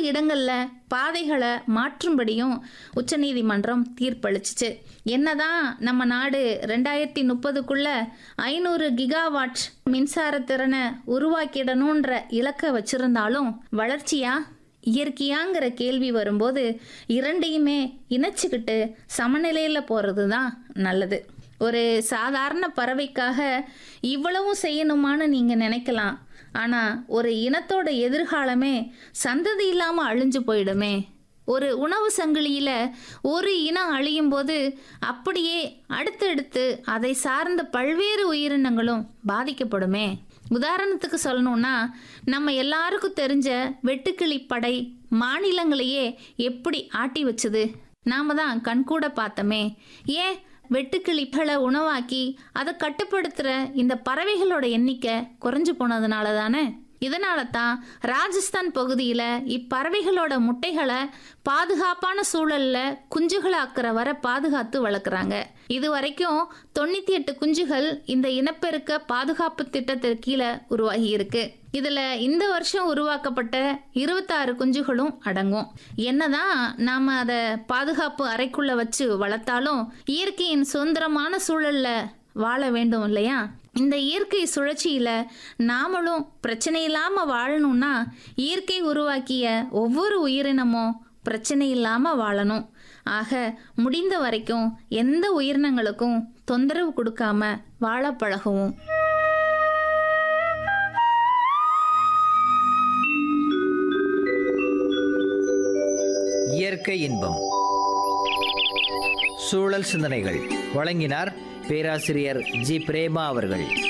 இடங்கள்ல பாதைகளை மாற்றும்படியும் உச்சநீதிமன்றம் தீர்ப்பளிச்சிச்சு. என்னதான் நம்ம நாடு 2030க்குள்ள 500 கிகாவாட் மின்சார திறனை உருவாக்கிடணுன்ற இலக்கை வச்சிருந்தாலும் வளர்ச்சியா இயற்கையாங்கிற கேள்வி வரும்போது இரண்டையுமே இணைச்சிக்கிட்டு சமநிலையில் போகிறது தான் நல்லது. ஒரு சாதாரண பறவைக்காக இவ்வளவும் செய்யணுமான்னு நீங்கள் நினைக்கலாம். ஆனால் ஒரு இனத்தோட எதிர்காலமே சந்ததி இல்லாமல் அழிஞ்சு போயிடுமே. ஒரு உணவு சங்கிலியில் ஒரு இனம் அழியும் போது அப்படியே அடுத்தடுத்து அதை சார்ந்த பல்வேறு உயிரினங்களும் பாதிக்கப்படுமே. உதாரணத்துக்கு சொல்லணும்னா, நம்ம எல்லாருக்கும் தெரிஞ்ச வெட்டுக்கிளி படை மாநிலங்களையே எப்படி ஆட்டி வச்சுது நாம தான் கண்கூட பார்த்தோமே. ஏன் வெட்டுக்கிளிகளை உணவாக்கி அதை கட்டுப்படுத்துகிற இந்த பறவைகளோட எண்ணிக்கை குறைஞ்சு போனதுனால தானே. இதனால தான் ராஜஸ்தான் பகுதியில் இப்பறவைகளோட முட்டைகளை பாதுகாப்பான சூழலில் குஞ்சுகளாக்குற வரை பாதுகாத்து வளர்க்குறாங்க. இது வரைக்கும் 98 குஞ்சுகள் இந்த இனப்பெருக்க பாதுகாப்பு திட்டத்திற்கு கீழே உருவாகி இருக்கு. இதில் இந்த வருஷம் உருவாக்கப்பட்ட 26 குஞ்சுகளும் அடங்கும். என்னதான் நாம் அதை பாதுகாப்பு அறைக்குள்ளே வச்சு வளர்த்தாலும் இயற்கையின் சுதந்திரமான சூழலில் வாழ வேண்டும் இல்லையா? இந்த இயற்கை சுழற்சியில் நாமளும் பிரச்சனை இல்லாமல் வாழணும்னா இயற்கை உருவாக்கிய ஒவ்வொரு உயிரினமும் பிரச்சனை இல்லாமல் வாழணும். ஆக முடிந்த வரைக்கும் எந்த உயிரினங்களுக்கும் தொந்தரவு கொடுக்காம வாழ பழகுவோம். இயற்கை இன்பம் சூழல் சிந்தனைகள் வழங்கினார் பேராசிரியர் ஜி. பிரேமா அவர்கள்.